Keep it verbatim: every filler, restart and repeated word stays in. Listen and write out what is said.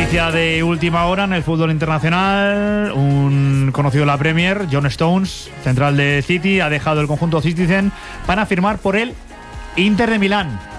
Noticia de última hora en el fútbol internacional. Un conocido de la Premier, John Stones, central de City, ha dejado el conjunto Citizen para firmar por el Inter de Milán.